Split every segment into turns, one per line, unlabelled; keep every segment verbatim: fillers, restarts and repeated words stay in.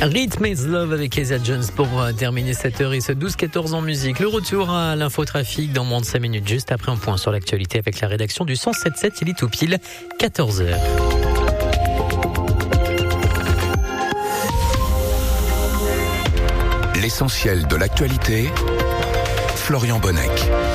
Rhythm is Love avec Kezia Jones pour terminer cette heure et ce douze quatorze en musique. Le retour à l'infotrafic dans moins de cinq minutes, juste après un point sur l'actualité avec la rédaction du cent sept sept. Il est tout pile quatorze heures.
L'essentiel de l'actualité, Florian Bonnec.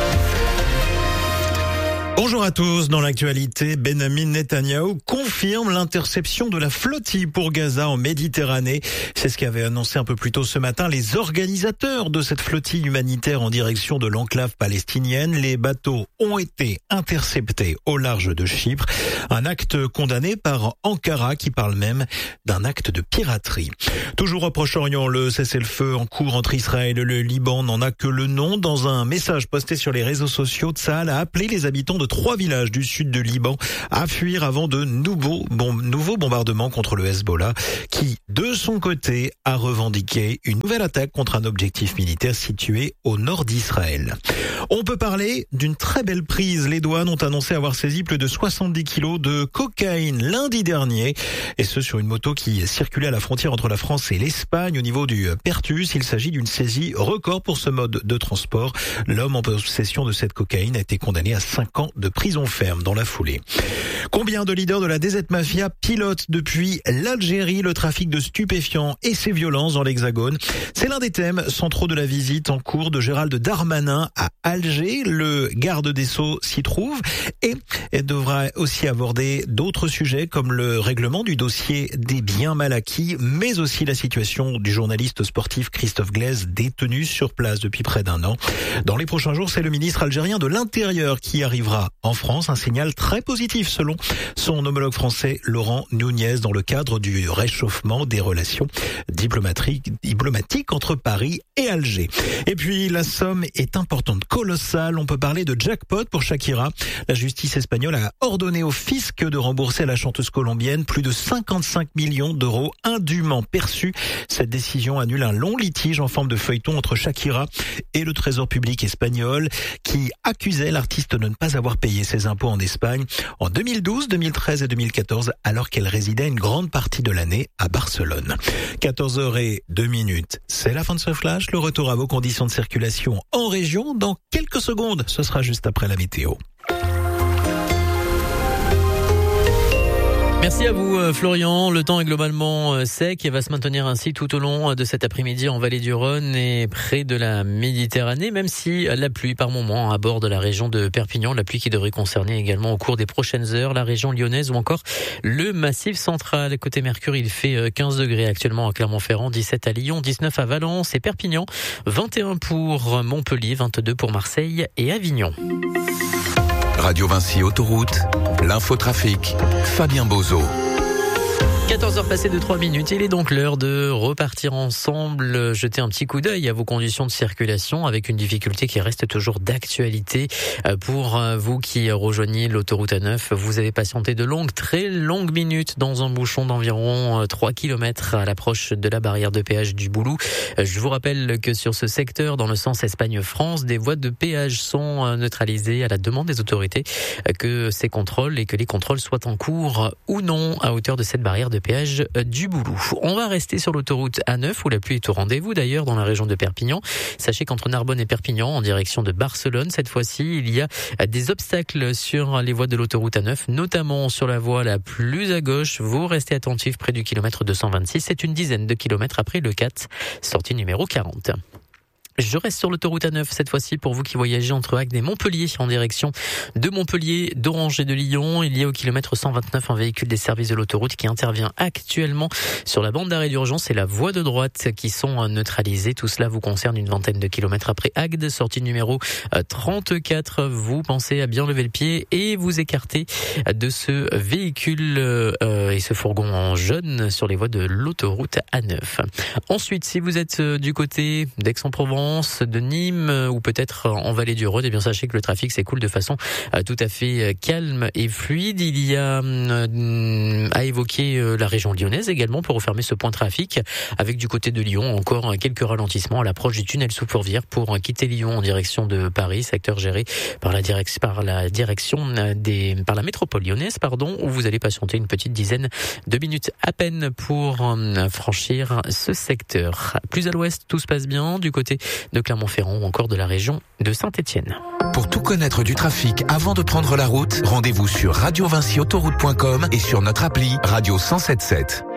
Bonjour à tous. Dans l'actualité, Benjamin Netanyahou confirme l'interception de la flottille pour Gaza en Méditerranée. C'est ce qu'avaient annoncé un peu plus tôt ce matin les organisateurs de cette flottille humanitaire en direction de l'enclave palestinienne. Les bateaux ont été interceptés au large de Chypre. Un acte condamné par Ankara qui parle même d'un acte de piraterie. Toujours au Proche-Orient, le cessez-le-feu en cours entre Israël et le Liban n'en a que le nom. Dans un message posté sur les réseaux sociaux, Tsahal a appelé les habitants de trois villages du sud de Liban à fuir avant de nouveaux, bon, nouveaux bombardements contre le Hezbollah qui, de son côté, a revendiqué une nouvelle attaque contre un objectif militaire situé au nord d'Israël. On peut parler d'une très belle prise. Les douanes ont annoncé avoir saisi plus de soixante-dix kilos de cocaïne lundi dernier, et ce sur une moto qui circulait à la frontière entre la France et l'Espagne au niveau du Pertus. Il s'agit d'une saisie record pour ce mode de transport. L'homme en possession de cette cocaïne a été condamné à cinq ans de prison ferme dans la foulée. Combien de leaders de la D Z Mafia pilotent depuis l'Algérie le trafic de stupéfiants et ses violences dans l'Hexagone? C'est l'un des thèmes centraux de la visite en cours de Gérald Darmanin à Alger. Le garde des Sceaux s'y trouve et elle devra aussi aborder d'autres sujets comme le règlement du dossier des biens mal acquis, mais aussi la situation du journaliste sportif Christophe Glaise détenu sur place depuis près d'un an. Dans les prochains jours, c'est le ministre algérien de l'Intérieur qui arrivera en France, un signal très positif selon son homologue français Laurent Nunez dans le cadre du réchauffement des relations diplomatiques, diplomatiques entre Paris et Alger. Et puis la somme est importante, colossale, on peut parler de jackpot pour Shakira. La justice espagnole a ordonné au fisc de rembourser à la chanteuse colombienne plus de cinquante-cinq millions d'euros indûment perçus. Cette décision annule un long litige en forme de feuilleton entre Shakira et le trésor public espagnol qui accusait l'artiste de ne pas avoir payé ses impôts en Espagne en deux mille douze, deux mille treize et deux mille quatorze alors qu'elle résidait une grande partie de l'année à Barcelone. quatorze heures zéro deux minutes, c'est la fin de ce flash. Le retour à vos conditions de circulation en région dans quelques secondes. Ce sera juste après la météo.
Merci à vous Florian. Le temps est globalement sec et va se maintenir ainsi tout au long de cet après-midi en vallée du Rhône et près de la Méditerranée, même si la pluie par moment à bord de la région de Perpignan, la pluie qui devrait concerner également au cours des prochaines heures la région lyonnaise ou encore le Massif central. Côté Mercure, il fait quinze degrés actuellement à Clermont-Ferrand, dix-sept à Lyon, dix-neuf à Valence et Perpignan, vingt et un pour Montpellier, vingt-deux pour Marseille et Avignon.
Radio Vinci Autoroute, l'infotrafic, Fabien Bozo.
quatorze heures passées de trois minutes, il est donc l'heure de repartir ensemble, jeter un petit coup d'œil à vos conditions de circulation avec une difficulté qui reste toujours d'actualité. Pour vous qui rejoignez l'autoroute A neuf, vous avez patienté de longues, très longues minutes dans un bouchon d'environ trois kilomètres à l'approche de la barrière de péage du Boulou. Je vous rappelle que sur ce secteur, dans le sens Espagne-France, des voies de péage sont neutralisées à la demande des autorités, que ces contrôles et que les contrôles soient en cours ou non à hauteur de cette barrière de péage du Boulou. On va rester sur l'autoroute A neuf où la pluie est au rendez-vous d'ailleurs dans la région de Perpignan. Sachez qu'entre Narbonne et Perpignan en direction de Barcelone, cette fois-ci, il y a des obstacles sur les voies de l'autoroute A neuf, notamment sur la voie la plus à gauche. Vous restez attentifs près du kilomètre deux cent vingt-six. C'est une dizaine de kilomètres après le quatre, sortie numéro quarante. Je reste sur l'autoroute A neuf cette fois-ci pour vous qui voyagez entre Agde et Montpellier en direction de Montpellier, d'Orange et de Lyon. Il y a au kilomètre cent vingt-neuf un véhicule des services de l'autoroute qui intervient actuellement sur la bande d'arrêt d'urgence et la voie de droite qui sont neutralisées. Tout cela vous concerne une vingtaine de kilomètres après Agde, sortie numéro trente-quatre. Vous pensez à bien lever le pied et vous écarter de ce véhicule euh, et ce fourgon en jaune sur les voies de l'autoroute A neuf. Ensuite, si vous êtes du côté d'Aix-en-Provence, Lens, de Nîmes ou peut-être en vallée du Rhône, eh bien sachez que le trafic s'écoule de façon tout à fait calme et fluide. Il y a à évoquer la région lyonnaise également pour refermer ce point trafic, avec du côté de Lyon encore quelques ralentissements à l'approche du tunnel sous Fourvière pour quitter Lyon en direction de Paris, secteur géré par la direction par la direction des par la métropole lyonnaise, pardon, où vous allez patienter une petite dizaine de minutes à peine pour franchir ce secteur. Plus à l'ouest, tout se passe bien du côté de Clermont-Ferrand ou encore de la région de Saint-Étienne.
Pour tout connaître du trafic avant de prendre la route, rendez-vous sur radio vinci autoroute point com et sur notre appli Radio cent soixante-sept.